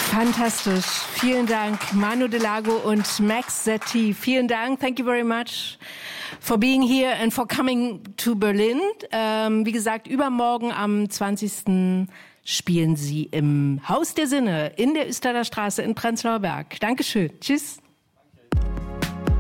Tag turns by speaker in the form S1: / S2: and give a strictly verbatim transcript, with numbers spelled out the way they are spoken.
S1: Fantastisch. Vielen Dank, Manu Delago und Max Setti. Vielen Dank. Thank you very much for being here and for coming to Berlin. Ähm, wie gesagt, übermorgen am zwanzigsten spielen Sie im Haus der Sinne in der Üstaler Straße in Prenzlauer Berg. Dankeschön. Tschüss.